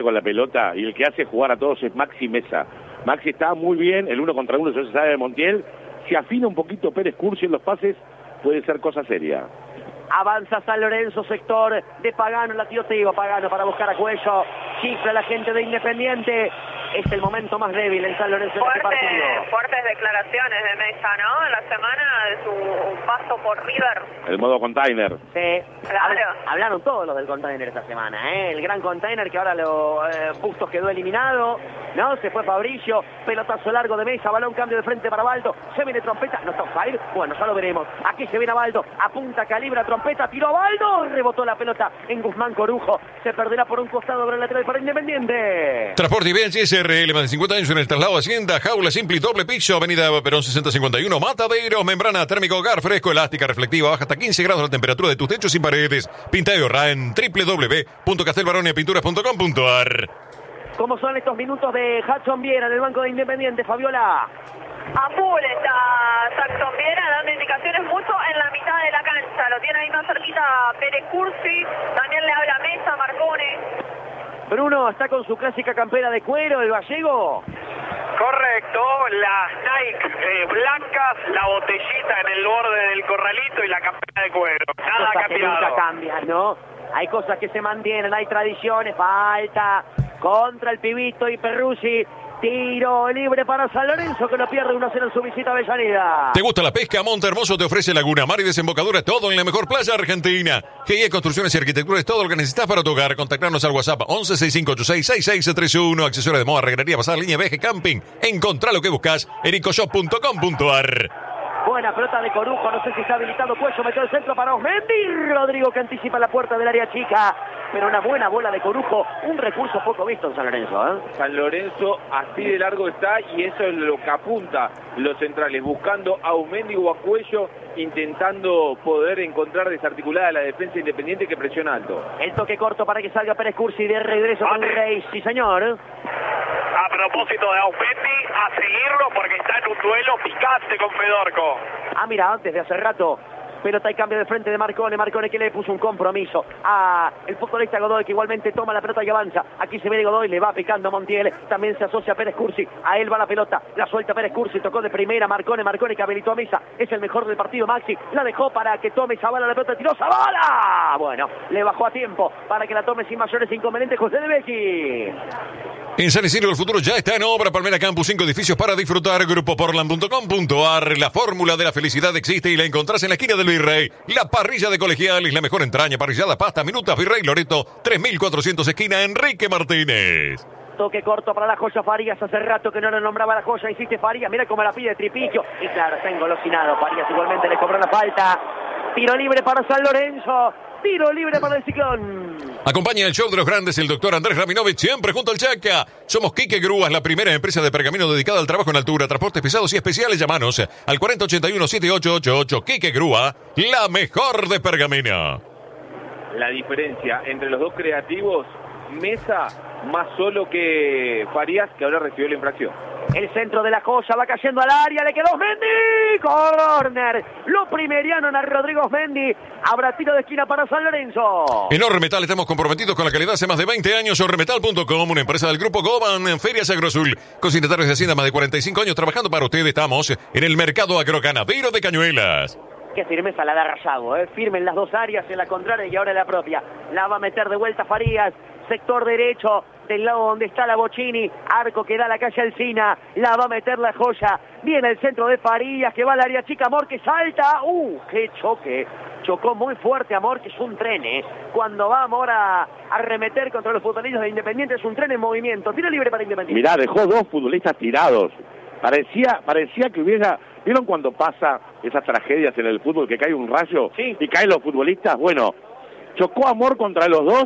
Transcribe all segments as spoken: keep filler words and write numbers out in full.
con la pelota y el que hace jugar a todos es Maxi Mesa. Maxi está muy bien, el uno contra uno, eso se sabe de Montiel. Si afina un poquito Pérez Cursi en los pases, puede ser cosa seria. Avanza San Lorenzo, sector de Pagano, la tío Teo, Pagano para buscar a Cuello, chifla la gente de Independiente. Es el momento más débil en San Lorenzo en este partido. Fuertes declaraciones de Mesa, ¿no? En la semana de su paso por River. El modo container. Sí, claro. Hablaron todos los del container esta semana, ¿eh? El gran container que ahora lo eh, Bustos quedó eliminado, ¿no? Se fue Fabricio, pelotazo largo de Mesa, balón cambio de frente para Baldo, se viene Trompeta, no está offside, bueno, ya lo veremos. Aquí se viene a Baldo, apunta, calibra, Trompeta, tiró a Baldo, rebotó la pelota en Guzmán Corujo, se perderá por un costado por el lateral para Independiente. Transporte y Benz S R L, más de cincuenta años en el traslado Hacienda, jaula simple y doble piso, avenida Perón sesenta cincuenta y uno, Mataderos, membrana térmico, hogar fresco, elástica, reflectiva, baja hasta quince grados la temperatura de tus techos sin paredes. Pinta y ahorra en doble u doble u doble u punto castelbaronepinturas punto com punto a r. ¿Cómo son estos minutos de Jackson Viera en el banco de Independiente, Fabiola? A full está Jackson Viera dando indicaciones mucho en la mitad de la cancha. Lo tiene ahí más cerquita Pérez Cursi, también le habla Mesa, Marcone. Bruno está con su clásica campera de cuero, el gallego. Correcto, las Nike eh, blancas, la botellita en el borde del corralito y la campera de cuero. Nada Cosas ha que cambiado. nunca cambian, ¿no? Hay cosas que se mantienen, hay tradiciones, falta contra el pibito y Perruzzi. Tiro libre para San Lorenzo, que lo pierde uno a cero en su visita a Avellaneda. ¿Te gusta la pesca? Monte Hermoso te ofrece Laguna, mar y desembocadura, todo en la mejor playa argentina. G I E Construcciones y Arquitectura es todo lo que necesitas para tu hogar. Contactarnos al WhatsApp once sesenta y cinco ochenta y seis sesenta y seis treinta y uno. Accesorios de moda, regadería, pasar línea, viaje, camping. Encontrá lo que buscas en ecoshop punto com punto a r. Buena pelota de Corujo, no sé si está habilitado Cuello, metió el centro para Osmendi. Rodrigo que anticipa la puerta del área chica. Pero una buena bola de Corujo, un recurso poco visto en San Lorenzo, ¿eh? San Lorenzo así de largo está y eso es lo que apunta los centrales, buscando a Osmendi o a Cuello, intentando poder encontrar desarticulada la defensa Independiente que presiona alto. El toque corto para que salga Pérez Cursi de regreso con Reis, sí señor. A propósito de Osmendi, a seguirlo porque está en un duelo picante con Fedorco. Ah, mira, antes de hace rato. Pelota y cambio de frente de Marcone, Marcone que le puso un compromiso a el futbolista Godoy, que igualmente toma la pelota y avanza. Aquí se viene Godoy, le va picando a Montiel, también se asocia a Pérez Cursi, a él va la pelota, la suelta Pérez Cursi, tocó de primera Marcone, Marcone que habilitó a Mesa, es el mejor del partido Maxi, la dejó para que tome Zavala la pelota, tiró Zavala, bueno, le bajó a tiempo para que la tome sin mayores inconvenientes José de Becchi. En San Isidro el futuro ya está en obra. Palmera Campus, cinco edificios para disfrutar. Grupo Portland punto com punto a r. La fórmula de la felicidad existe y la encontrás en la esquina del Virrey. La parrilla de Colegiales, la mejor entraña, parrillada, pasta, minutas, Virrey Loreto, tres mil cuatrocientos esquina Enrique Martínez. Toque corto para la joya Farías, hace rato que no le nombraba la joya, insiste Farías, mira cómo la pide Tripiquio. Y claro, está engolosinado, Farías igualmente le cobró la falta. Tiro libre para San Lorenzo. Tiro libre para el Ciclón. Acompaña el show de los grandes el doctor Andrés Rabinovich, siempre junto al Chaca. Somos Quique Grúas, la primera empresa de pergamino dedicada al trabajo en altura, transportes pesados y especiales. Llamanos al cuarenta ochenta y uno setenta y ocho ochenta y ocho. Quique Grúa, la mejor de pergamino. La diferencia entre los dos creativos, Mesa más solo que Farías, que ahora recibió la infracción. El centro de la joya va cayendo al área, le quedó Osmendi, corner, lo primeriaron a Rodrigo Osmendi, habrá tiro de esquina para San Lorenzo. En Ormetal estamos comprometidos con la calidad hace más de veinte años. Ormetal punto com, una empresa del grupo Goban en Ferias Agrosul, con secretarios de Hacienda más de cuarenta y cinco años trabajando para ustedes. Estamos en el mercado agroganadero de Cañuelas. Qué firmeza la da Rayado, ¿eh? Firme en las dos áreas, en la contraria y ahora en la propia. La va a meter de vuelta Farías, sector derecho, del lado donde está la Bocini, arco que da la calle Alcina, la va a meter la joya, viene el centro de Farías, que va al área chica, Amor que salta, ¡uh! ¡Qué choque! Chocó muy fuerte Amor, que es un tren, ¿eh? Cuando va Amor a arremeter contra los futbolistas de Independiente, es un tren en movimiento, tiro libre para Independiente. Mirá, dejó dos futbolistas tirados, parecía, parecía que hubiera... ¿Vieron cuando pasa esas tragedias en el fútbol, que cae un rayo sí. y caen los futbolistas? Bueno, chocó Amor contra los dos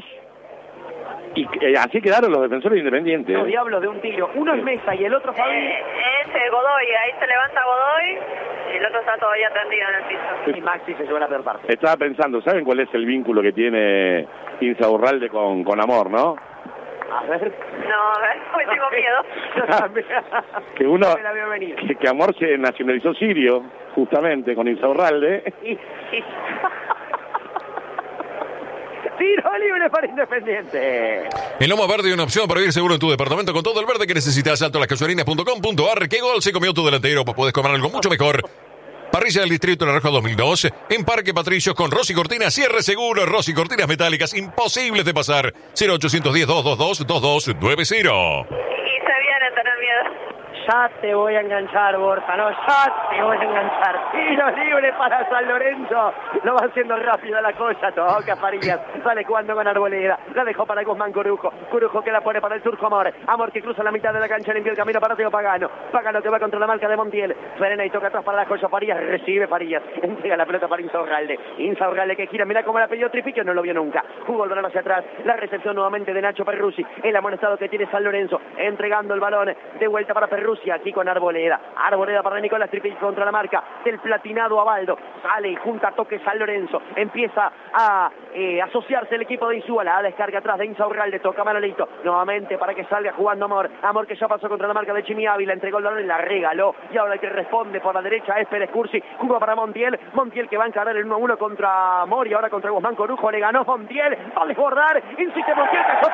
y eh, así quedaron los defensores independientes. Los diablos de un tiro. Uno es Mesa y el otro Fabi. Eh, es el Godoy, ahí se levanta Godoy y el otro está todavía tendido en el piso. Y Maxi se lleva la peor parte. Estaba pensando, ¿saben cuál es el vínculo que tiene Insaurralde con, con Amor, no? A ver. No, a ver, hoy tengo miedo. que uno que, que Amor se nacionalizó sirio, justamente, con Insaurralde. Y, y... Tiro Tiro libre para Independiente. En Loma Verde hay una opción para vivir seguro en tu departamento con todo el verde que necesitas. Alto las gasolinas punto com punto ar. ¿Qué gol se comió tu delantero? Pues puedes comer algo mucho mejor. Parrilla del Distrito de La Roja dos mil dos. En Parque Patricios con Rosy Cortinas. Cierre seguro. Rosy Cortinas metálicas. Imposibles de pasar. cero ochocientos diez, doscientos veintidós, veintidós noventa. Y se vienen tener miedo. Ya te voy a enganchar, Borja, no, ya te voy a enganchar. Tiro libre para San Lorenzo. Lo va haciendo rápido la cosa, toca Farías. Sale jugando con Arboleda. La dejó para Guzmán Corujo. Corujo que la pone para el Turco Amor. Amor que cruza la mitad de la cancha, limpia el camino para Teo Pagano. Pagano que va contra la marca de Montiel. Frena y toca atrás para la joya Farías. Recibe Farías. Entrega la pelota para Insaurralde. Insaurralde que gira. Mira cómo la pidió Tripiquio. No lo vio nunca. Jugó el balón hacia atrás. La recepción nuevamente de Nacho Perruzzi. El amonestado que tiene San Lorenzo. Entregando el balón. De vuelta para Perruzzi. Aquí con Arboleda. Arboleda para Nicolás Tripiquio contra la marca del platinado Abaldo. Sale y junta toque San Lorenzo. Empieza a eh, asociarse el equipo de Insúa. La descarga atrás de Insaurralde. Toca Manolito. Nuevamente para que salga jugando Amor. Amor que ya pasó contra la marca de Chimi Ávila. Entregó el balón y la regaló. Y ahora el que responde por la derecha es Pérez Cursi. Jugó para Montiel. Montiel que va a encarar el uno a uno contra Amor. Y ahora contra Guzmán Corujo. Le ganó Montiel. Va a desbordar. Insiste Montiel. Cayó.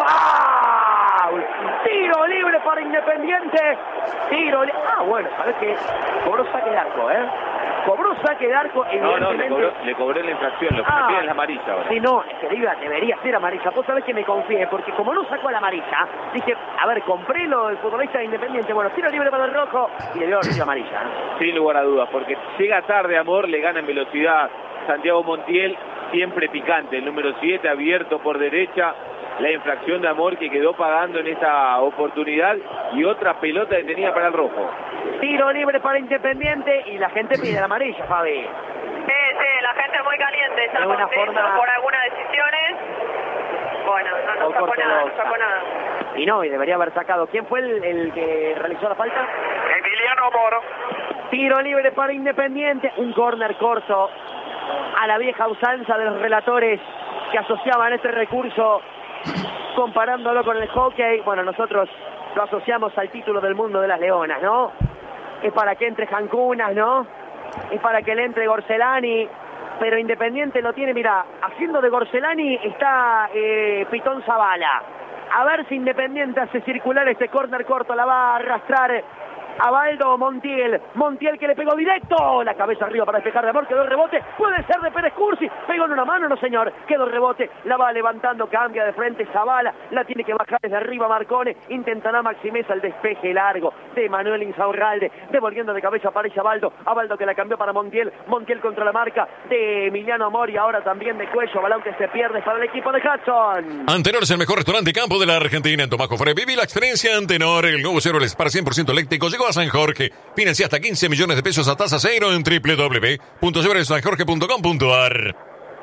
¡Foul! Tiro libre para Independiente. Tiro libre. Ah, bueno, ¿sabes qué? Cobró saque de arco, ¿eh? Cobró saque de arco. No, no, le cobró, le cobró la infracción. Lo que ah, me piden es la amarilla ahora. Sí, no, es que debería, debería ser amarilla. Vos sabés que me confié, porque como no sacó la amarilla, dije, a ver, compré lo del futbolista de Independiente. Bueno, tiro libre para el rojo y le dio la amarilla, ¿no? Sin lugar a dudas, porque llega tarde Amor, le gana en velocidad Santiago Montiel, siempre picante. El número siete abierto por derecha. La infracción de Amor que quedó pagando en esta oportunidad y otra pelota detenida para el rojo. Tiro libre para Independiente y la gente pide la amarilla, Fabi. Sí, sí, la gente es muy caliente, está de una contento forma... por algunas decisiones. Bueno, no, no sacó nada, no sacó nada. Y no, y debería haber sacado. ¿Quién fue el, el que realizó la falta? Emiliano Amor. Tiro libre para Independiente, un córner corto a la vieja usanza de los relatores que asociaban este recurso comparándolo con el hockey. Bueno, nosotros lo asociamos al título del mundo de las leonas, ¿no? Es para que entre Jancunas, ¿no? Es para que le entre Gorcelani, pero Independiente lo tiene, mira, haciendo de Gorcelani está eh, Pitón Zavala. A ver si Independiente hace circular este córner corto, la va a arrastrar Abaldo o Montiel. Montiel que le pegó directo. La cabeza arriba para despejar de Amor. Quedó el rebote. Puede ser de Pérez Cursi. Pegó en una mano, no señor. Quedó el rebote. La va levantando. Cambia de frente Zavala. La tiene que bajar desde arriba Marcone. Intentará Maximeza el despeje largo de Manuel Insaurralde. Devolviendo de cabeza para Abaldo. Abaldo que la cambió para Montiel. Montiel contra la marca de Emiliano Amor. Y ahora también de cuello. Balón que se pierde para el equipo de Hudson. Antenor es el mejor restaurante campo de la Argentina. En Tomás Cofre. Viví la experiencia Antenor. El nuevo cero les para cien por ciento eléctrico. Llegó a San Jorge. Financia hasta quince millones de pesos a tasa cero en doble u doble u doble u punto san jorge punto com punto ar.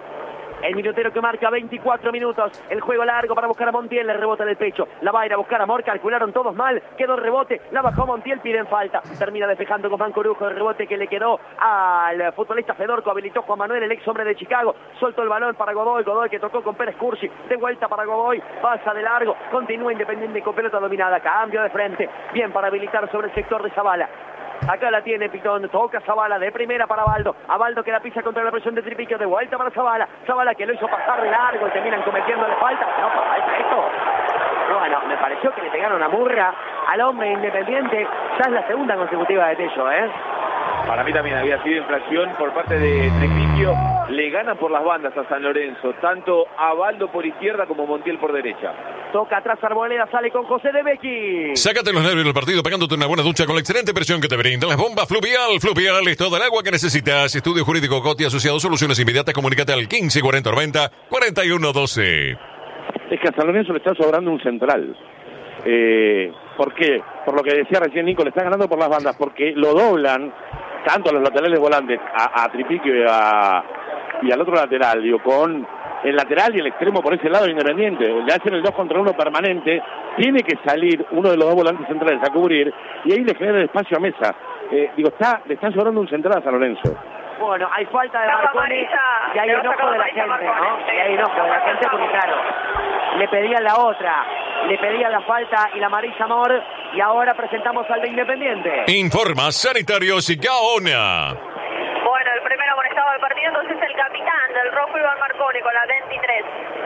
El minutero que marca veinticuatro minutos. El juego largo para buscar a Montiel. Le rebota en el pecho. La va a ir a buscar a Amor. Calcularon todos mal. Quedó el rebote. La bajó Montiel. Piden falta. Termina despejando Guzmán Corujo. El rebote que le quedó al futbolista Fedorco. Habilitó Juan Manuel, el ex hombre de Chicago. Soltó el balón para Godoy. Godoy que tocó con Pérez Cursi. De vuelta para Godoy. Pasa de largo. Continúa Independiente con pelota dominada. Cambio de frente. Bien para habilitar sobre el sector de Zavala. Acá la tiene Pitón, toca Zavala de primera para Abaldo. Abaldo que la pisa contra la presión de Tripiquio, de vuelta para Zavala. Zavala que lo hizo pasar de largo y terminan cometiéndole falta. No, falta esto. Bueno, me pareció que le pegaron a Murra al hombre Independiente. Ya es la segunda consecutiva de Tello, ¿eh? Para mí también había sido infracción por parte de Tripiquio. Le ganan por las bandas a San Lorenzo, tanto Abaldo por izquierda como Montiel por derecha. Toca atrás Arboleda, sale con José de Becchi. Sácate los nervios del partido pegándote una buena ducha con la excelente presión que te brindan las bombas Fluvial. Fluvial es toda el agua que necesitas. Estudio Jurídico Coti asociado, soluciones inmediatas. Comunícate al quince cuarenta noventa cuarenta y uno doce. Es que a San Lorenzo le está sobrando un central. Eh, ¿Por qué? Por lo que decía recién Nico, le está ganando por las bandas, porque lo doblan tanto a los laterales volantes, a, a Tripiquio y, a, y al otro lateral, digo, con el lateral y el extremo por ese lado Independiente. Le hacen el dos contra uno permanente, tiene que salir uno de los dos volantes centrales a cubrir, y ahí le genera espacio a Mesa. Eh, digo, está, le están sobrando un central a San Lorenzo. Bueno, hay falta de Marconi y hay enojo de la gente, ¿no? Y hay enojo de la gente porque, claro, le pedían la otra, le pedían la falta y la amarilla Amor, y ahora presentamos al de Independiente. Informa Sanitarios y Gaona. Bueno, el primero amonestado del partido entonces el capitán del rojo Iván Marconi con la veintitrés.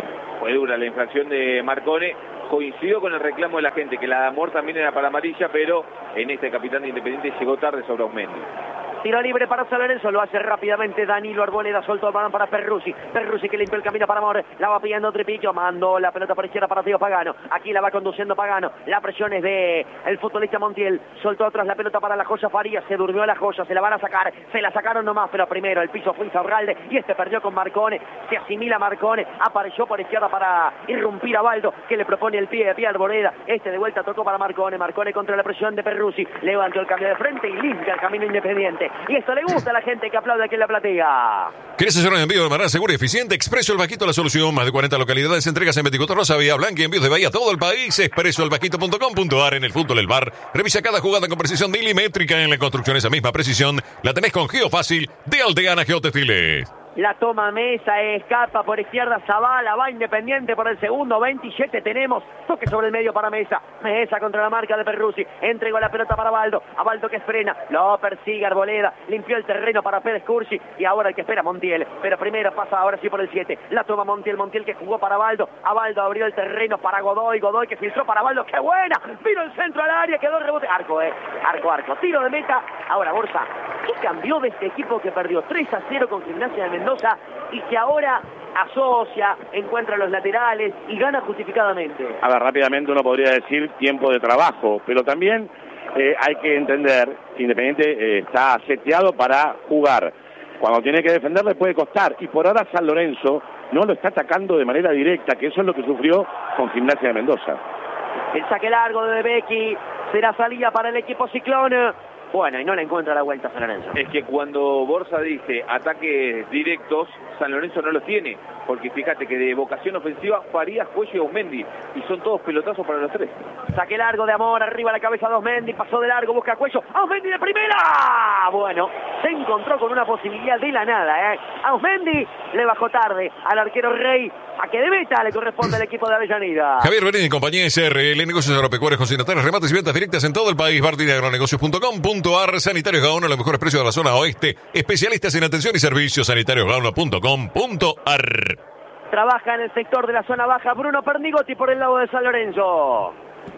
fue dura la infracción de Marcone. Coincidió con el reclamo de la gente, que la de Amor también era para amarilla, pero en este capitán de Independiente llegó tarde sobre Aumendi. Tiro libre para San Lorenzo, lo hace rápidamente Danilo Arboleda, soltó el balón para Perruzzi. Perruzzi que limpió el camino para Amor, la va pidiendo Tripicchio, mandó la pelota por izquierda para Tío Pagano. Aquí la va conduciendo Pagano, la presión es de el futbolista Montiel, soltó atrás la pelota para la Joya Farías, se durmió la Joya, se la van a sacar, se la sacaron nomás, pero primero el piso fue Insaurralde y este perdió con Marcone, se asimila Marcone, apareció por izquierda para irrumpir a Baldo, que le propone el pie de pie a Arboleda, este de vuelta tocó para Marcone, Marcone contra la presión de Perruzzi, levantó el cambio de frente y limpia el camino Independiente. Y esto le gusta a la gente que aplaude aquí en la platea. ¿Querés hacer un envío de manera segura y eficiente? Expreso El Vasquito, la solución. Más de cuarenta localidades, entregas en veinticuatro horas, Vía Blanca y envíos de Bahía a todo el país. expreso el vasquito punto com punto a r. En el fútbol, el bar. Revisa cada jugada con precisión milimétrica. En la construcción, esa misma precisión la tenés con Geofácil de Aldeana Geotextiles. La toma Mesa, escapa por izquierda Zavala, va Independiente por el segundo, veintisiete tenemos, toque sobre el medio para Mesa, Mesa contra la marca de Perruzzi, entregó la pelota para Baldo, a Baldo que frena, lo persigue Arboleda, limpió el terreno para Pérez Cursi y ahora el que espera Montiel, pero primero pasa ahora sí por el siete, la toma Montiel, Montiel que jugó para Baldo, a Baldo abrió el terreno para Godoy, Godoy que filtró para Baldo, ¡qué buena! Vino el centro al área, quedó el rebote, arco, eh, arco, arco, tiro de meta, ahora Borsa, ¿qué cambió de este equipo que perdió tres a cero con Gimnasia de Mendoza y que ahora asocia, encuentra los laterales y gana justificadamente? A ver, rápidamente uno podría decir tiempo de trabajo, pero también eh, hay que entender que Independiente eh, está seteado para jugar. Cuando tiene que defender le puede costar, y por ahora San Lorenzo no lo está atacando de manera directa, que eso es lo que sufrió con Gimnasia de Mendoza. El saque largo de Becky será salida para el equipo Ciclón. Bueno, y no le encuentra la vuelta a San Lorenzo. Es que cuando Borsa dice ataques directos, San Lorenzo no los tiene. Porque fíjate que de vocación ofensiva, Farías, Cuello y Aumendi. Y son todos pelotazos para los tres. Saque largo de Amor, arriba la cabeza de Aumendi, pasó de largo, busca a Cuello. ¡Aumendi de primera! Bueno, se encontró con una posibilidad de la nada, ¿eh? Aumendi le bajó tarde al arquero Rey. Saque de meta le corresponde al equipo de Avellaneda. Javier Berini, compañía S R L, negocios agropecuarios consignatarios, remates y ventas directas en todo el país. Bartini Agronegocios punto com punto a r. Sanitarios Gaona, los mejores precios de la zona oeste. Especialistas en atención y servicios. Sanitarios Gaona punto com punto a r. Trabaja en el sector de la zona baja Bruno Pernigotti por el lado de San Lorenzo.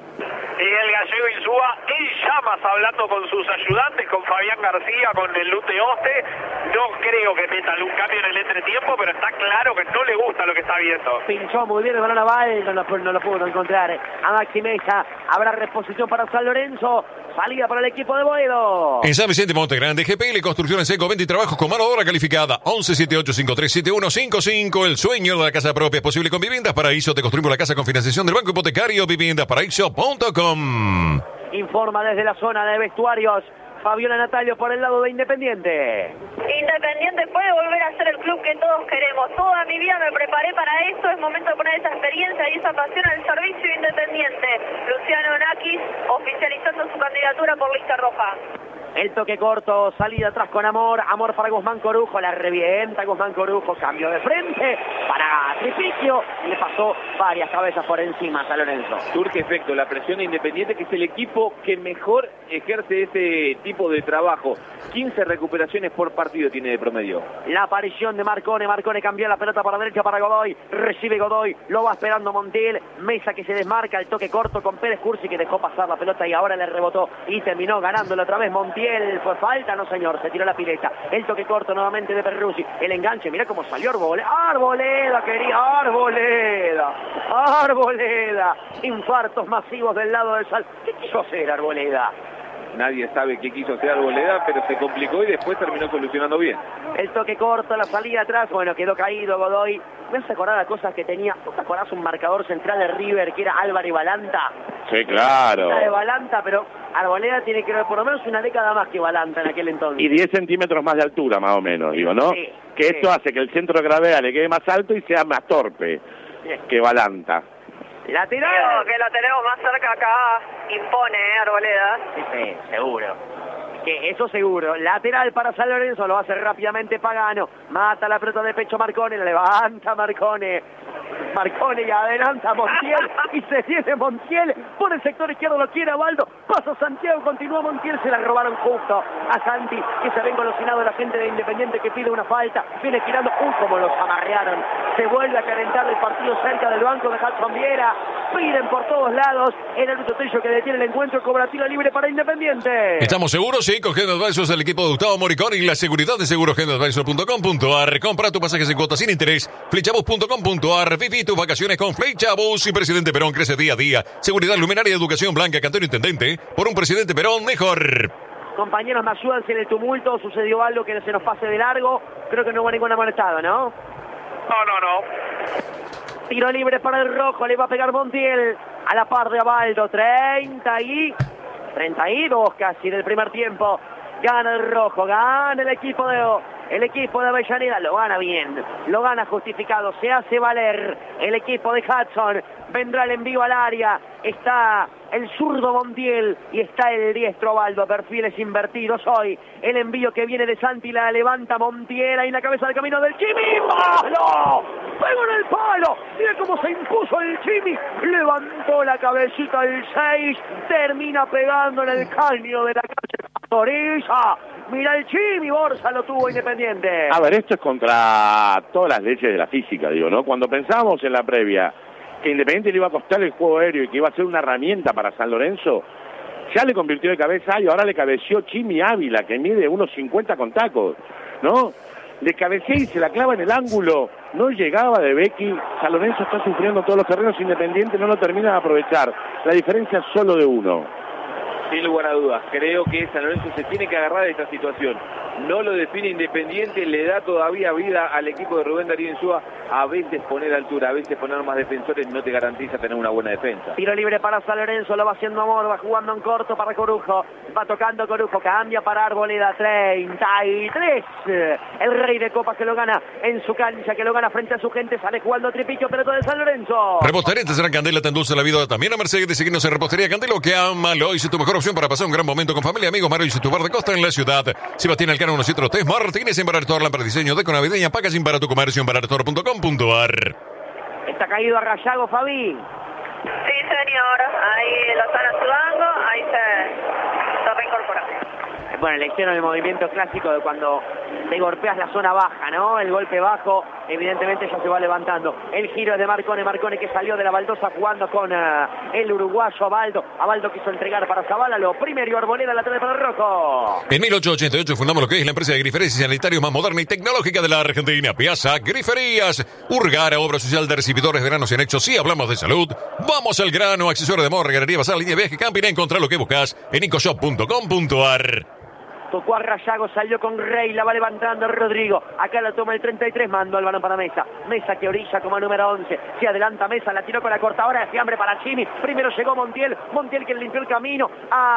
Y el gallego Insúa en llamas hablando con sus ayudantes, con Fabián García, con el Lute Oste. No creo que meta algún cambio en el entretiempo, pero está claro que no le gusta lo que está viendo. Pinchó muy bien el balón a Val, no lo, no lo pudo encontrar a Maxi Mesa. Habrá reposición para San Lorenzo. Salida para el equipo de Boedo. En San Vicente Monte Grande, G P L Construcción en Seco, venta y trabajos con mano de obra calificada. once setenta y ocho cincuenta y tres setenta y uno cincuenta y cinco. El sueño de la casa propia es posible con Viviendas Paraíso. Te construimos la casa con financiación del Banco Hipotecario. Viviendas Paraíso punto com. Informa desde la zona de vestuarios Fabiola Natalio por el lado de Independiente. Independiente puede volver a ser el club que todos queremos. Toda mi vida me preparé para esto. Es momento de poner esa experiencia y esa pasión al servicio de Independiente. Luciano Nakis oficializando su candidatura por lista roja. El toque corto, salida atrás con Amor, Amor para Guzmán Corujo, la revienta Guzmán Corujo, cambio de frente para Tripicchio, y le pasó varias cabezas por encima a San Lorenzo. Surge efecto la presión de Independiente, que es el equipo que mejor ejerce ese tipo de trabajo. quince recuperaciones por partido tiene de promedio. La aparición de Marcone, Marcone cambió la pelota para derecha para Godoy, recibe Godoy, lo va esperando Montiel, Mesa que se desmarca, el toque corto con Pérez Cursi que dejó pasar la pelota y ahora le rebotó y terminó ganándole otra vez Montiel. Fue falta, no señor, se tiró la pileta. El toque corto nuevamente de Perruzzi. El enganche, mira cómo salió Arboleda. Arboleda, quería Arboleda. Arboleda. Infartos masivos del lado del Sal. ¿Qué quiso hacer Arboleda? Nadie sabe qué quiso hacer Arboleda, pero se complicó y después terminó solucionando bien. El toque corto, la salida atrás, bueno, quedó caído Godoy. Me hace acordar a cosas que tenía. ¿No te acordás un marcador central de River que era Álvaro y Balanta? Sí, claro. Era de Balanta, pero Arboleda tiene que ver por lo menos una década más que Balanta en aquel entonces. Y diez centímetros más de altura, más o menos, digo, ¿no? Sí, que sí. Esto hace que el centro de gravedad le quede más alto y sea más torpe Bien. que Balanta. La tiró. Creo que lo tenemos más cerca acá. Impone, ¿eh, Arboleda? Sí, sí, seguro. que eso seguro. Lateral para San Lorenzo, lo hace rápidamente Pagano. Mata la pelota de pecho Marcone, la levanta Marcone. Marcone y adelanta Montiel y se viene Montiel por el sector izquierdo, lo quiere Abaldo, pasa Santiago, continúa Montiel, se la robaron justo a Santi, que se ve engolosinado la gente de Independiente que pide una falta, viene girando, uy como los amarrearon, se vuelve a calentar el partido cerca del banco de Hudson Viera, piden por todos lados, el árbitro Tello que detiene el encuentro, cobra tiro libre para Independiente. ¿Estamos seguros? Sí, con General Advisors, el equipo de Gustavo Moricón y la seguridad de seguros general advisor punto com punto a r. Compra tus pasajes en cuotas sin interés, flechabus punto com punto a r. Viví tus vacaciones con Flechabus y Presidente Perón crece día a día. Seguridad, luminaria, educación blanca, cantero intendente. Por un Presidente Perón mejor. Compañeros, me ayudan si en el tumulto sucedió algo que se nos pase de largo. Creo que no hubo ningún amonestado, ¿no? No, no, no. Tiro libre para el rojo, le va a pegar Montiel a la par de Abaldo. treinta y treinta y dos casi del primer tiempo. Gana el rojo, gana el equipo de el equipo de Avellaneda, lo gana bien, lo gana justificado, se hace valer el equipo de Hudson. Vendrá el envío al área, está el zurdo Montiel y está el diestro Abaldo, perfiles invertidos hoy. El envío que viene de Santi, la levanta Montiel ahí en la cabeza del camino del Chimi. ¡Palo! ¡Pegó en el palo! Mira cómo se impuso el Chimi, levantó la cabecita el seis, termina pegando en el caño de la calle Pastoriza. Mira el Chimi, Borja lo tuvo Independiente. A ver, esto es contra todas las leyes de la física, digo, ¿no? Cuando pensábamos en la previa que Independiente le iba a costar el juego aéreo y que iba a ser una herramienta para San Lorenzo, ya le convirtió de cabeza y ahora le cabeció Chimi Ávila, que mide unos cincuenta con tacos, ¿no? Le cabecea y se la clava en el ángulo, no llegaba de Becky. San Lorenzo está sufriendo todos los terrenos, Independiente no lo termina de aprovechar, la diferencia es solo de uno. Sin lugar a dudas, creo que San Lorenzo se tiene que agarrar de esta situación. No lo define Independiente, le da todavía vida al equipo de Rubén Darío Insúa. A veces poner altura, a veces poner más defensores no te garantiza tener una buena defensa. Tiro libre para San Lorenzo, lo va haciendo Amor, va jugando en corto para Corujo, va tocando Corujo, cambia para Arboleda, treinta y tres. El rey de copas que lo gana en su cancha, que lo gana frente a su gente, sale jugando Tripicho, pelota de San Lorenzo. Repostería Artesanal Candela te endulza la vida también a Mercedes de seguirnos en Repostería Candela, que ama lo hice tu mejor opción para pasar un gran momento con familia, amigos. Mario y tu bar de costa en la ciudad. Sebastián Alcano uno siete tres Martínez en Barator, la para diseño de navideña, packaging para tu comercio en barator punto com punto a r. Está caído a Rayago, Fabi. Sí, señor. Ahí lo están ayudando. Ahí se, se reincorpora. Bueno, le hicieron el movimiento clásico de cuando te golpeas la zona baja, ¿no? El golpe bajo, evidentemente ya se va levantando. El giro es de Marcone, Marcone que salió de la baldosa jugando con uh, el uruguayo Abaldo. Abaldo quiso entregar para Zavala, lo primero y Arboleda lateral para el rojo. En mil ochocientos ochenta y ocho fundamos lo que es la empresa de griferías y sanitarios más moderna y tecnológica de la Argentina. Piazza Griferías, Urgara, obra social de recibidores de granos y anexos. Si hablamos de salud, vamos al grano. Accesorio de moda, regadería basada, línea de viaje, camping. Encontrar lo que buscas en incoshop punto com punto a r. Tocó a Rayago, salió con Rey, la va levantando Rodrigo. Acá la toma el treinta y tres, mandó el balón para Mesa. Mesa que orilla como número once. Se adelanta Mesa, la tiró con la cortadora de fiambre para Chimi. Primero llegó Montiel. Montiel que limpió el camino.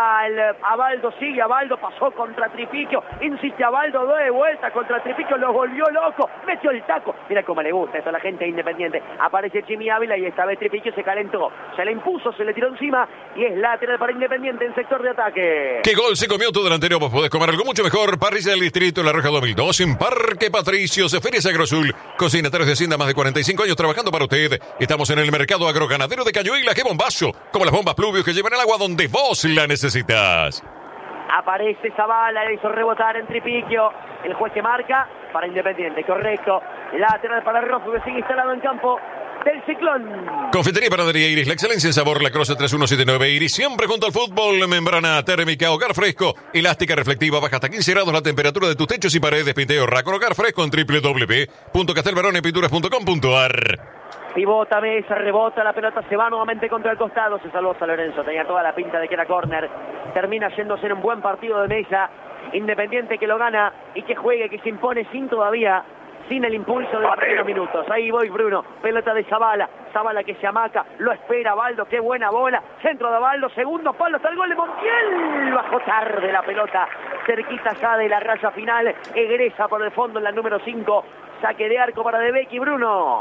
Al Abaldo sigue, Abaldo pasó contra Tripiquio. Insiste Abaldo, de vuelta contra Tripiquio, lo volvió loco. Metió el taco. Mira cómo le gusta esto a la gente Independiente. Aparece Chimi Ávila y esta vez Tripiquio se calentó. Se le impuso, se le tiró encima y es lateral para Independiente en sector de ataque. ¿Qué gol se comió tu delantero? Vos podés comer algo mucho mejor. Parrilla del Distrito, La Roja dos mil dos, en Parque Patricios, Ferias Agrosul. Consignatarios de Hacienda, más de cuarenta y cinco años trabajando para usted. Estamos en el mercado agroganadero de Cañuelas. ¡Qué bombazo! Como las bombas pluvios que llevan el agua donde vos la necesitas. Aparece Zavala, le hizo rebotar en Tripiquio. El juez que marca para Independiente, correcto. Lateral para el Rojo que sigue instalado en campo del Ciclón. Confitería y Panadería Iris, la excelencia en sabor, La Croce tres uno siete nueve Iris, siempre junto al fútbol. Membrana térmica, hogar fresco, elástica reflectiva, baja hasta quince grados la temperatura de tus techos y paredes. Pinteo Racor, hogar fresco en doble u doble u doble u punto castelbarone pinturas punto com punto a r. Pivota Mesa, rebota, la pelota se va nuevamente contra el costado, se salvó San Lorenzo, tenía toda la pinta de que era córner. Termina yéndose en un buen partido de Mesa. Independiente que lo gana y que juegue, que se impone sin todavía, sin el impulso de los primeros minutos. Ahí voy Bruno, pelota de Zavala, Zavala que se amaca, lo espera Abaldo, qué buena bola, centro de Abaldo, segundo palo, hasta el gol de Montiel, bajó tarde la pelota, cerquita ya de la raya final, egresa por el fondo en la número cinco, saque de arco para De Becchi, Bruno.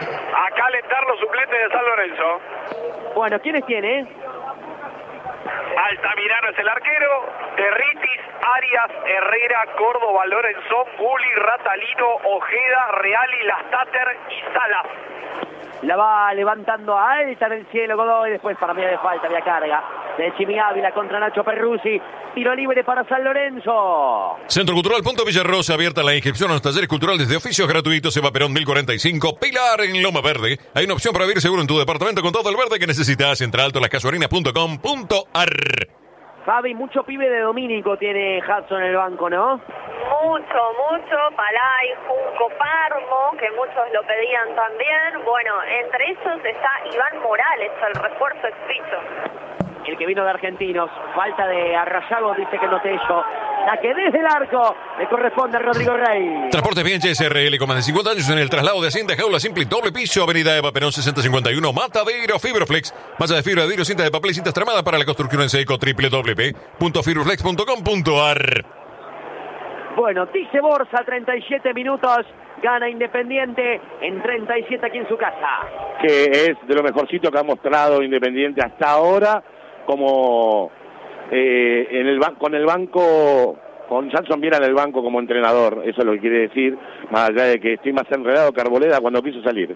A calentar los suplentes de San Lorenzo. Bueno, ¿quiénes tiene? Altamirano es el arquero, Territis, Arias, Herrera, Córdoba, Lorenzón, Gulli, Ratalino, Ojeda, Reali, Lastater y Salas. La va levantando alta en el cielo Godoy, después para mí de falta, había carga de Chimi Ávila contra Nacho Perruzzi, tiro libre para San Lorenzo. Centro Cultural Punto Villarrosa, abierta la inscripción a los talleres culturales de oficios gratuitos, Eva Perón mil cuarenta y cinco, Pilar en Loma Verde. Hay una opción para vivir seguro en tu departamento con todo el verde que necesitas. Entra alto las casuarinas punto com punto ar. Fabi, mucho pibe de Domínico tiene Hudson en el banco, ¿no? Mucho, mucho, Palay, Junco, Parmo, que muchos lo pedían también. Bueno, entre esos está Iván Morales, el refuerzo expicho. El que vino de Argentinos, falta de Arrayago, dice que no te hizo. La que desde el arco le corresponde a Rodrigo Rey. Transportes Bianchi S R L con más de cincuenta años en el traslado de Hacienda Jaula Simple doble piso, Avenida Eva Perón sesenta cincuenta y uno, Matadero, Fibroflex, masa de fibra de vidrio, cinta de papel y cintas tramadas para la construcción en seco, doble u doble u doble u punto fibroflex punto com punto ar. Bueno, dice Borsa, treinta y siete minutos, gana Independiente en treinta y siete aquí en su casa. Que es de lo mejorcito que ha mostrado Independiente hasta ahora, como eh, en el ban- con el banco, con Jackson Viera en el banco como entrenador, eso es lo que quiere decir, más allá de que estoy más enredado que Arboleda cuando quiso salir.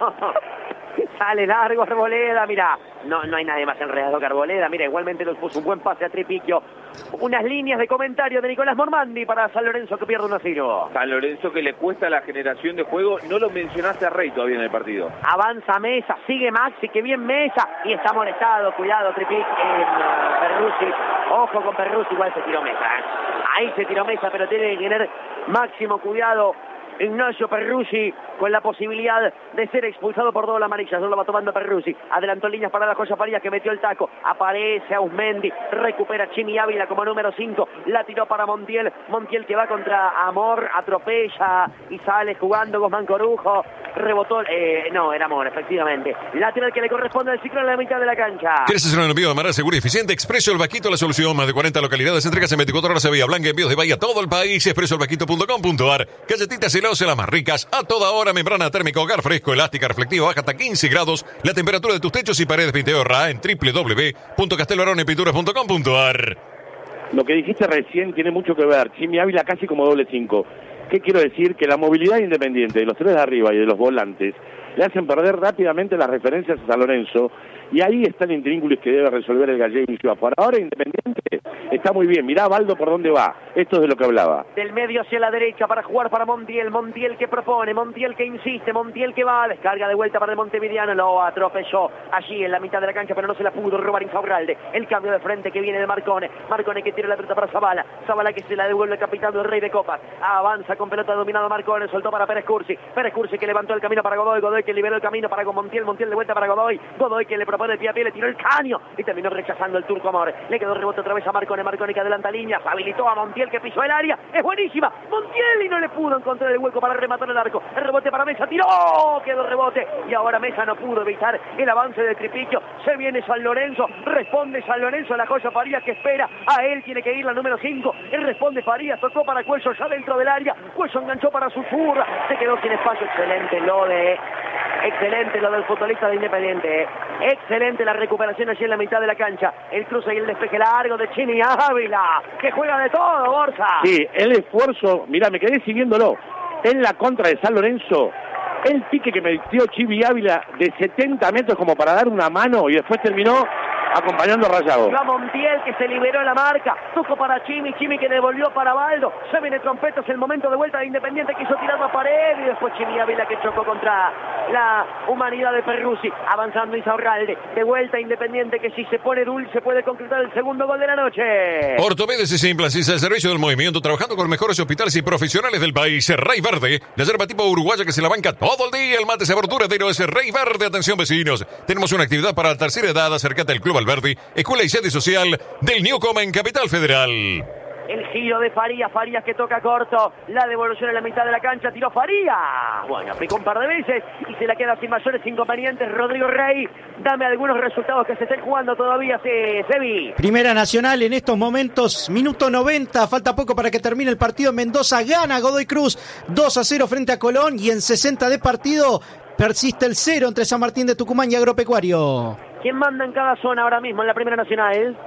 Sale largo Arboleda, mira, no, no hay nadie más enredado que Arboleda, mira, igualmente nos puso un buen pase a Tripiquio. Unas líneas de comentario de Nicolás Mormandi para San Lorenzo que pierde uno a cero. San Lorenzo que le cuesta la generación de juego, no lo mencionaste a Rey todavía en el partido. Avanza Mesa, sigue Maxi, que bien Mesa, y está molestado, cuidado Tripic en uh, Perruzzi, ojo con Perruzzi, igual se tiró Mesa, ¿eh? Ahí se tiró Mesa, pero tiene que tener máximo cuidado Ignacio Perruzzi, con la posibilidad de ser expulsado por doble amarilla. Solo va tomando Perruzzi, adelantó líneas para la Joya Farías que metió el taco, aparece Ausmendi, recupera Chimi Ávila como número cinco, la tiró para Montiel, Montiel que va contra Amor, atropella y sale jugando Guzmán Corujo, rebotó, eh, no, era Amor, efectivamente, lateral que le corresponde al Ciclón en la mitad de la cancha. ¿Quieres hacer un envío de manera segura y eficiente? Expreso El Vaquito, la solución. Más de cuarenta localidades, entregas en veinticuatro horas a Vía Blanca, envíos de Bahía a todo el país. expreso el vaquito punto com punto ar. Galletitas Celosa, las más ricas, a toda hora. Membrana térmica, hogar fresco, elástica, reflectiva, baja hasta quince grados. La temperatura de tus techos y paredes veinte horas en doble u doble u doble u punto casteloaronepinturas punto com punto ar. Lo que dijiste recién tiene mucho que ver. Chimi Ávila casi como doble cinco. ¿Qué quiero decir? Que la movilidad independiente de los tres de arriba y de los volantes le hacen perder rápidamente las referencias a San Lorenzo, y ahí está el intrínculo que debe resolver el Gallego y Ciudad. Por ahora Independiente está muy bien. Mirá Baldo por dónde va. Esto es de lo que hablaba. Del medio hacia la derecha para jugar para Montiel, Montiel que propone, Montiel que insiste, Montiel que va, descarga de vuelta para el Montevideano, lo atropelló allí en la mitad de la cancha, pero no se la pudo robar Insaurralde. El cambio de frente que viene de Marcone, Marcone que tira la pelota para Zavala, Zavala que se la devuelve el capitán del Rey de Copas, avanza con pelota dominado Marcone, soltó para Pérez Cursi, Pérez Cursi que levantó el camino para Godoy, Godoy que liberó el camino para Montiel, Montiel de vuelta para Godoy, Godoy que le propone el pie a pie, le tiró el caño y terminó rechazando el turco Amor, le quedó rebote otra vez a Marcone, Marcone que adelanta líneas, habilitó a Montiel que pisó el área, es buenísima, Montiel y no le pudo encontrar el hueco para rematar el arco, el rebote para Mesa, tiró, quedó rebote y ahora Mesa no pudo evitar el avance de Tripiquio, se viene San Lorenzo, responde San Lorenzo a la Joya Farías que espera, a él tiene que ir la número cinco, él responde Farías, tocó para Cuello ya dentro del área, Cuello enganchó para su furra, se quedó sin espacio, excelente lo de, excelente lo del futbolista de Independiente, excelente la recuperación allí en la mitad de la cancha, el cruce y el despeje largo de Chimi Ávila, que juega de todo, Borja. Sí, el esfuerzo, mira, me quedé siguiéndolo, en la contra de San Lorenzo, el pique que metió Chimi Ávila de setenta metros como para dar una mano y después terminó acompañando a Rayado. Va Montiel que se liberó la marca, tocó para Chimi, Chimi que devolvió para Baldo, se viene trompetas, el momento de vuelta de Independiente, quiso tirando a pared y después Chimi Ávila que chocó contra la humanidad de Perruzzi, avanzando Insaurralde, de vuelta Independiente que si se pone dulce puede concretar el segundo gol de la noche. Ortopedes y Implantes al servicio del movimiento, trabajando con los mejores hospitales y profesionales del país. Rey Verde, la yerba tipo uruguaya que se la banca todo el día, el mate sabor duradero es Rey Verde. Atención vecinos, tenemos una actividad para la tercera edad, acércate al Club Alberdi, escuela y sede social del Newcom en Capital Federal. El giro de Farías, Farías que toca corto, la devolución en la mitad de la cancha, tiró Farías. Bueno, aplicó un par de veces y se la queda sin mayores inconvenientes. Rodrigo Rey, dame algunos resultados que se estén jugando todavía, Sebi. Primera Nacional en estos momentos, minuto noventa, falta poco para que termine el partido. Mendoza gana Godoy Cruz dos a cero frente a Colón y en sesenta de partido persiste el cero entre San Martín de Tucumán y Agropecuario. ¿Quién manda en cada zona ahora mismo en la Primera Nacional?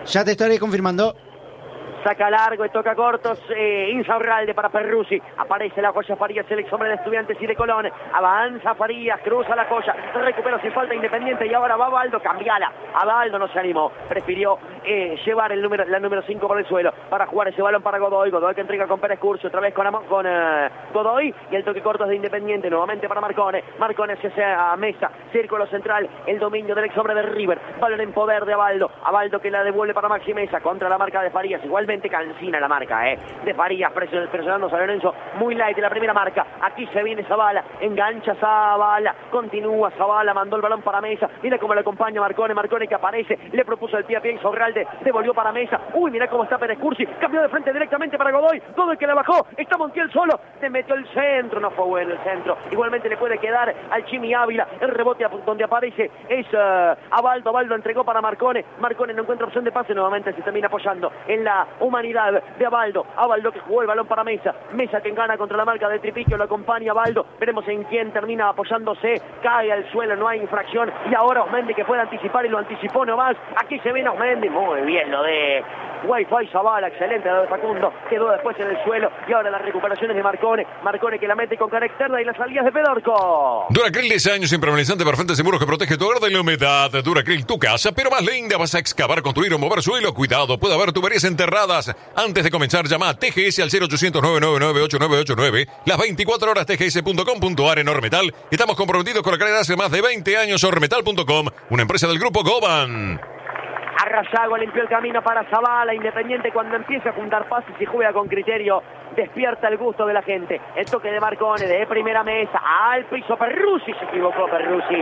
Ya te estaré confirmando. Saca largo y toca cortos, eh, Insaurralde para Perruzzi, aparece la joya Farías, el ex hombre de Estudiantes y de Colón, avanza Farías, cruza la joya, recupera sin falta Independiente y ahora va Baldo, cambiala, a Baldo no se animó, prefirió eh, llevar el número, la número cinco por el suelo, para jugar ese balón para Godoy, Godoy que entrega con Pérez Curcio, otra vez con, con uh, Godoy, y el toque corto es de Independiente, nuevamente para Marcone, Marcone se hace a Mesa, círculo central, el dominio del ex hombre de River, balón en poder de Abaldo, Abaldo que la devuelve para Maxi Mesa, contra la marca de Farías, igualmente cansina la marca eh, de Farías presionando a San Lorenzo, muy light la primera marca, aquí se viene Zavala, engancha Zavala, continúa Zavala, mandó el balón para Mesa, mira cómo le acompaña Marcone, Marcone que aparece, le propuso el pie a pie Insaurralde, devolvió para Mesa, uy mira cómo está Pérez Cursi, cambió de frente directamente para Godoy, Godoy que la bajó, está Montiel solo, se metió el centro, no fue bueno el centro, igualmente le puede quedar al Chimi Ávila, el rebote donde aparece es uh, Abaldo, Abaldo entregó para Marcone, Marcone no encuentra opción de pase, nuevamente se termina apoyando en la humanidad de Abaldo, Abaldo que jugó el balón para Mesa, Mesa que gana contra la marca de Tripiquio, lo acompaña Abaldo, veremos en quién termina apoyándose, cae al suelo, no hay infracción, y ahora Osmendi que puede anticipar y lo anticipó nomás, aquí se viene Osmendi, muy bien lo de Wi-Fi Zavala, excelente lo de Facundo, quedó después en el suelo, y ahora las recuperaciones de Marcone, Marcone que la mete con cara externa y las salidas de Pedorco. Duracril diez años impermeabilizante para frentes seguros que protege tu hogar de la humedad. Duracril, tu casa, pero más linda. Vas a excavar, construir o mover suelo. Cuidado, puede haber tuberías enterradas. Antes de comenzar, llama a T G S al cero ochocientos, nueve nueve nueve, ocho nueve ocho nueve. Las veinticuatro horas T G S punto com punto A R en Ormetal. Estamos comprometidos con la calidad hace más de veinte años. Ormetal punto com, una empresa del grupo Goban. Arrayago limpió el camino para Zavala, Independiente cuando empieza a juntar pases y juega con criterio, despierta el gusto de la gente. El toque de Marcone de primera mesa, al piso Perruzzi, se equivocó Perruzzi,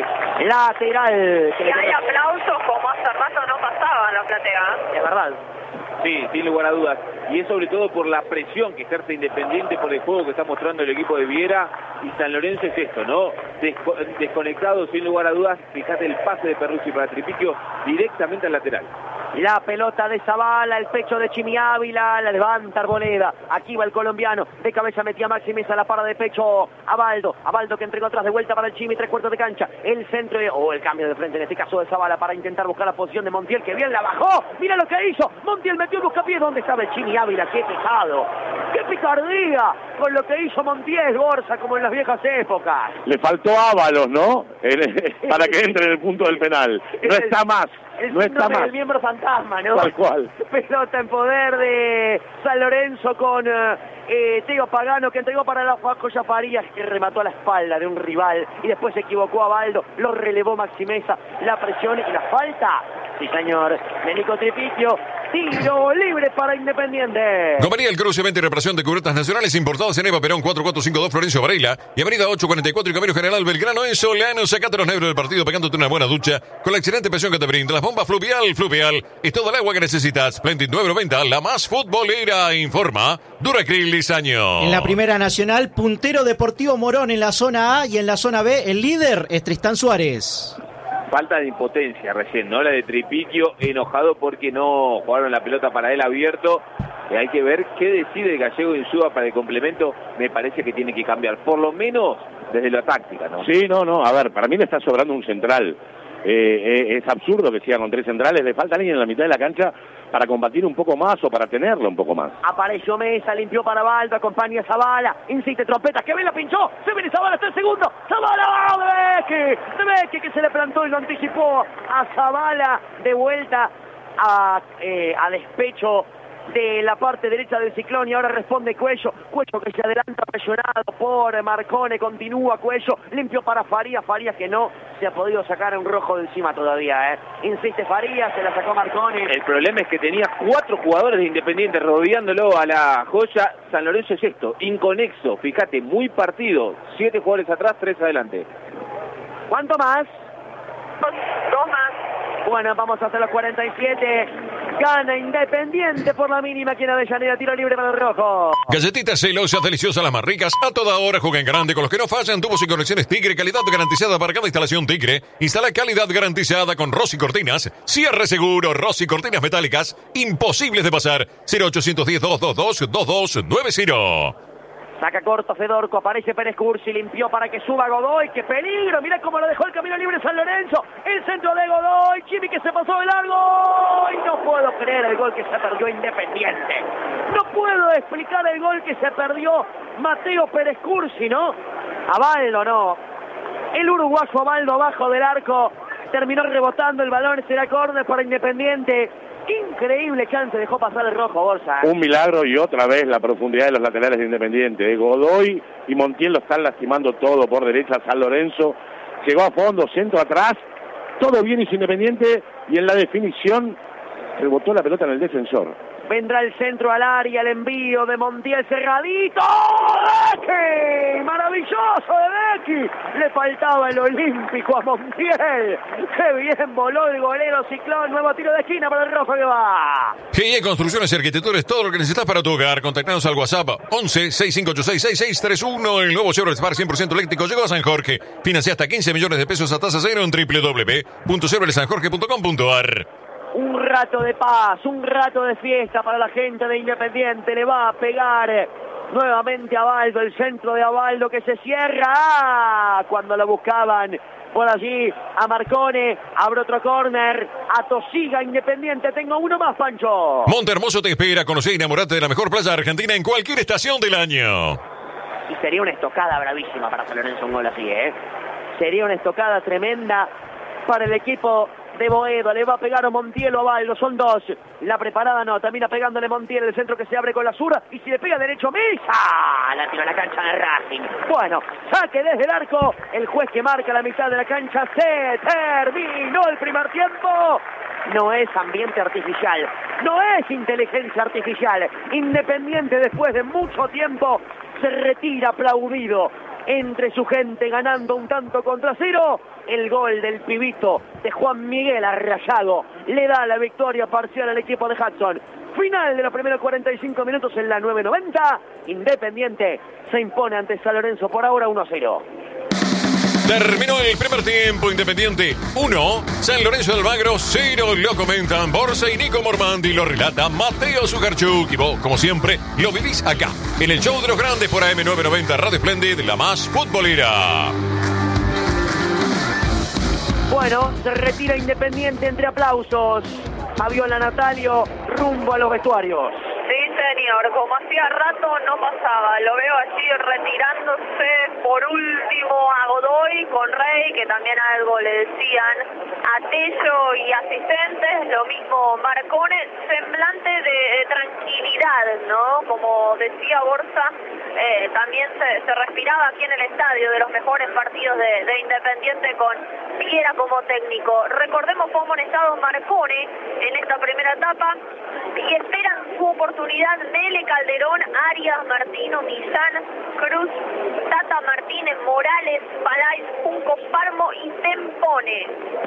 lateral. Y hay aplausos como hace rato no pasaba en la platea. Es verdad. Sí, sin lugar a dudas. Y es sobre todo por la presión que ejerce Independiente, por el juego que está mostrando el equipo de Viera. Y San Lorenzo es esto, ¿no? Desco desconectado, sin lugar a dudas. Fíjate el pase de Perruzzi para Tripiquio directamente al lateral. La pelota de Zavala, el pecho de Chimi Ávila, la levanta Arboleda. Aquí va el colombiano, de cabeza metía Maxi Mesa, la para de pecho Abaldo. Abaldo que entregó atrás de vuelta para el Chimi, tres cuartos de cancha. El centro, o oh, el cambio de frente, en este caso de Zavala, para intentar buscar la posición de Montiel, que bien la bajó. Mira lo que hizo. Montiel metió el buscapiés. ¿Dónde estaba el Chimi Ávila? ¡Qué pesado! ¡Qué picardía! Con lo que hizo Montiel, Borsa, como en las viejas épocas. Le faltó Ábalos, ¿no? Para que entre en el punto del penal. No está más. El no está más. El miembro fantasma, ¿no? Tal cual. Pelota en poder de San Lorenzo con eh, Teo Pagano, que entregó para la joya Farías, que remató a la espalda de un rival y después se equivocó a Baldo, lo relevó Maxi Mesa, la presión y la falta. Sí, señor. De Nico Tripiquio, tiro libre para Independiente. Gomería El Cruce, venta y reparación de cubiertas nacionales importados en Eva Perón cuatro cuatro cinco dos Florencio Varela y Avenida ocho cuarenta y cuatro y Camino General Belgrano en Solano. Sacate los nervios del partido pegándote una buena ducha con la excelente presión que te brinda. Las bombas Fluvial, Fluvial es toda el agua que necesitas. Splendid nueve noventa, la más futbolera, informa Duracril diez años. En la Primera Nacional, puntero Deportivo Morón en la zona A y en la zona B, el líder es Tristán Suárez. Falta de impotencia recién, ¿no? La de Tripiquio, enojado porque no jugaron la pelota para él abierto. Y hay que ver qué decide el Gallego Insúa para el complemento. Me parece que tiene que cambiar, por lo menos desde la táctica, ¿no? Sí, no, no, a ver, para mí le está sobrando un central. Eh, eh, es absurdo que siga con tres centrales, le falta alguien en la mitad de la cancha para combatir un poco más o para tenerlo un poco más. Apareció Mesa, limpió para Baldo, acompaña a Zavala, insiste Trompeta, que bien la pinchó, se viene Zavala hasta el segundo, Zavala, de Beque, de Beque que se le plantó y lo anticipó a Zavala, de vuelta a, eh, a despecho de la parte derecha del Ciclón y ahora responde Cuello, Cuello que se adelanta presionado por Marcone, continúa Cuello, limpio para Farías, Farías que no se ha podido sacar un rojo de encima todavía, ¿eh? Insiste Farías, se la sacó Marcone. El problema es que tenía cuatro jugadores de Independiente rodeándolo a la joya. San Lorenzo es esto, inconexo, fíjate, muy partido, siete jugadores atrás, tres adelante. ¿Cuánto más? Dos, dos más. Bueno, vamos hasta los cuarenta y siete. Gana Independiente por la mínima aquí en Avellaneda. Tiro libre para el rojo. Galletitas celosas, deliciosas, las más ricas. A toda hora juegan grande con los que no fallan. Tubos y conexiones Tigre. Calidad garantizada para cada instalación Tigre. Instala calidad garantizada con Rossi Cortinas. Cierre seguro. Rossi Cortinas metálicas. Imposibles de pasar. cero ochocientos diez, doscientos veintidós, veintidós noventa. Saca corto Fedorco, aparece Pérez Cursi, limpió para que suba Godoy, ¡qué peligro! Mirá cómo lo dejó el camino libre San Lorenzo, el centro de Godoy, Chimi que se pasó de largo, y no puedo puedo creer el gol que se perdió Independiente. No puedo explicar el gol que se perdió Mateo Pérez Cursi, ¿no? Abaldo, no. El uruguayo Abaldo abajo del arco. Terminó rebotando el balón, será córner para Independiente. Increíble chance, dejó pasar el rojo, Borja. Un milagro y otra vez la profundidad de los laterales de Independiente. ¿eh? Godoy y Montiel lo están lastimando todo por derecha. San Lorenzo llegó a fondo, centro atrás. Todo bien hizo Independiente y en la definición rebotó la pelota en el defensor. Vendrá el centro al área, el envío de Montiel cerradito. ¡Becky! ¡Maravilloso de Becky! Le faltaba el olímpico a Montiel. ¡Qué bien voló el golero Ciclón! Nuevo tiro de esquina para el rojo que va. G I E Construcciones y Arquitecturas, todo lo que necesitas para tu hogar. Contactanos al WhatsApp once, sesenta y cinco ochenta y seis, sesenta y seis treinta y uno. El nuevo Chevrolet Spark cien por ciento eléctrico llegó a San Jorge. Financia hasta quince millones de pesos a tasa cero en doble u doble u doble u punto chevrolet san jorge punto com punto a r. Un rato de paz, un rato de fiesta para la gente de Independiente. Le va a pegar nuevamente a Abaldo, el centro de Abaldo que se cierra. ¡Ah! Cuando lo buscaban por allí a Marcone, abre otro córner, atosiga Independiente. Tengo uno más, Pancho. Montehermoso te espera, conocer y enamorarte de la mejor playa argentina en cualquier estación del año. Y sería una estocada bravísima para San Lorenzo un gol así, ¿eh? Sería una estocada tremenda para el equipo de Boedo. Le va a pegar a Montiel o a Abaldo, son dos. La preparada no, termina pegándole Montiel, el centro que se abre con la zurda, y si le pega derecho Mesa, la tira a la cancha de Racing. Bueno, saque desde el arco, el juez que marca la mitad de la cancha. Se terminó el primer tiempo. No es ambiente artificial, no es inteligencia artificial. Independiente, después de mucho tiempo, se retira aplaudido entre su gente, ganando un tanto contra cero. El gol del pibito de Juan Miguel Arrayado le da la victoria parcial al equipo de Hudson. Final de los primeros cuarenta y cinco minutos en la nueve noventa. Independiente se impone ante San Lorenzo por ahora uno a cero. Terminó el primer tiempo. Independiente uno, San Lorenzo de Almagro cero. Lo comentan Borja y Nico Mormandi, lo relata Mateo Zuccarchuk. Y vos, como siempre, lo vivís acá, en el show de los grandes por A M nueve noventa Radio Splendid, la más futbolera. Bueno, se retira Independiente entre aplausos. Fabiola Natalio, rumbo a los vestuarios. Sí, señor, como hacía rato no pasaba, lo veo allí retirándose por último a Godoy con Rey, que también algo le decían a Tello y asistentes, lo mismo Marcone, semblante de, de tranquilidad, ¿no? Como decía Borja, eh, también se, se respiraba aquí en el estadio de los mejores partidos de, de Independiente con Piera como técnico. Recordemos cómo han estado Marcone en esta primera etapa y esperan su oportunidad. Mele, Calderón, Arias, Martino, Mizán, Cruz, Tata Martínez, Morales, Palais, Junco, Parmo y Tempone.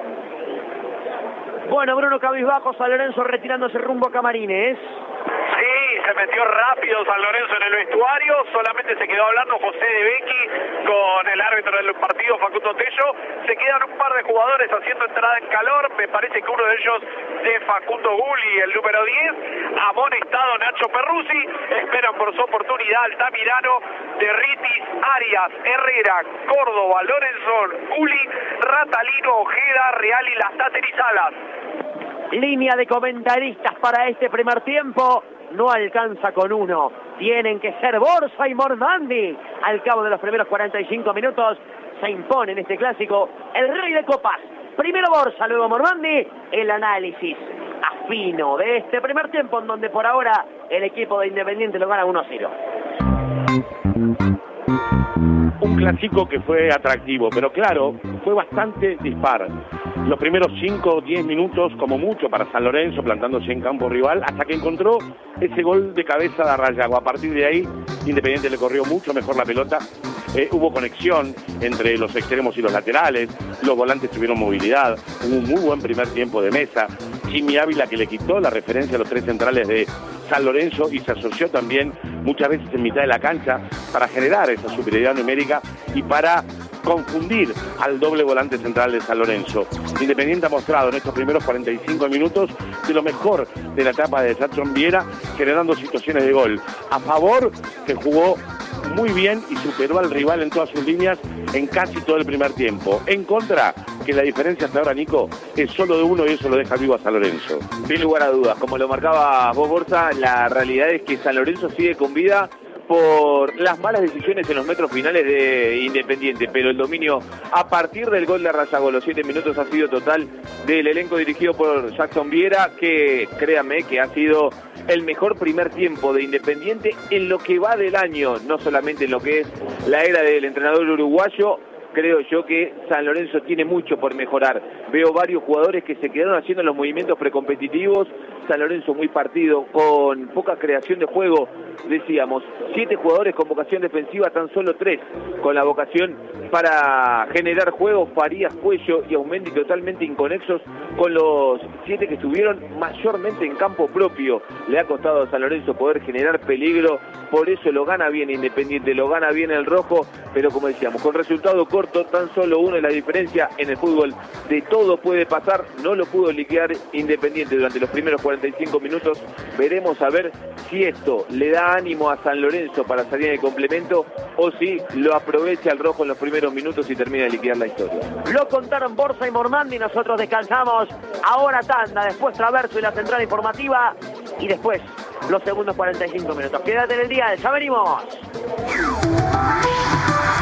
Bueno, Bruno Cabizbajo, San Lorenzo retirándose rumbo a Camarines. Sí, se metió rápido San Lorenzo en el vestuario, solamente se quedó hablando José de Becchi con el árbitro del partido, Facundo Tello. Se quedan un par de jugadores haciendo entrada en calor, me parece que uno de ellos de Facundo Gulli, el número diez, amonestado Nacho Perruzzi, esperan por su oportunidad Altamirano, de Ritis, Arias, Herrera, Córdoba, Lorenzón, Gulli, Ratalino, Ojeda, Real y Lastáter y Salas. Línea de comentaristas para este primer tiempo. No alcanza con uno. Tienen que ser Borja y Mormandi. Al cabo de los primeros cuarenta y cinco minutos se impone en este clásico el rey de copas. Primero Borja, luego Mormandi. El análisis afino de este primer tiempo, en donde por ahora el equipo de Independiente lo gana uno a cero. Un clásico que fue atractivo, pero claro, fue bastante dispar. Los primeros cinco o diez minutos, como mucho para San Lorenzo, plantándose en campo rival, hasta que encontró ese gol de cabeza de Arrayago. A partir de ahí, Independiente le corrió mucho mejor la pelota. Eh, hubo conexión entre los extremos y los laterales, los volantes tuvieron movilidad, hubo un muy buen primer tiempo de Mesa. Jimmy Ávila, que le quitó la referencia a los tres centrales de San Lorenzo y se asoció también muchas veces en mitad de la cancha para generar esa superioridad numérica y para confundir al doble volante central de San Lorenzo. Independiente ha mostrado en estos primeros cuarenta y cinco minutos de lo mejor de la etapa de Jackson Viera, generando situaciones de gol. A favor, que jugó muy bien y superó al rival en todas sus líneas en casi todo el primer tiempo. En contra, que la diferencia hasta ahora, Nico, es solo de uno y eso lo deja vivo a San Lorenzo. Sin lugar a dudas, como lo marcaba vos, Borja, la realidad es que San Lorenzo sigue con vida por las malas decisiones en los metros finales de Independiente, pero el dominio a partir del gol de Rayago, los siete minutos, ha sido total del elenco dirigido por Jackson Viera, que créanme que ha sido el mejor primer tiempo de Independiente en lo que va del año, no solamente en lo que es la era del entrenador uruguayo. Creo yo que San Lorenzo tiene mucho por mejorar. Veo varios jugadores que se quedaron haciendo los movimientos precompetitivos. San Lorenzo muy partido, con poca creación de juego. Decíamos, siete jugadores con vocación defensiva, tan solo tres con la vocación para generar juego. Farías, Cuello y Aumendi totalmente inconexos con los siete que estuvieron mayormente en campo propio. Le ha costado a San Lorenzo poder generar peligro, por eso lo gana bien Independiente, lo gana bien el rojo, pero como decíamos, con resultado corto, tan solo uno es la diferencia. En el fútbol de todo puede pasar, no lo pudo liquidar Independiente durante los primeros cuarenta y cinco minutos. Veremos a ver si esto le da ánimo a San Lorenzo para salir en el complemento o si lo aprovecha el rojo en los primeros minutos y termina de liquidar la historia. Lo contaron Borja y Mormandi, nosotros descansamos. Ahora tanda, después Traverso y la central informativa y después los segundos cuarenta y cinco minutos. Quédate en el día, ya venimos.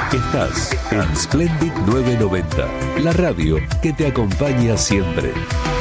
Estás en Splendid novecientos noventa, la radio que te acompaña siempre.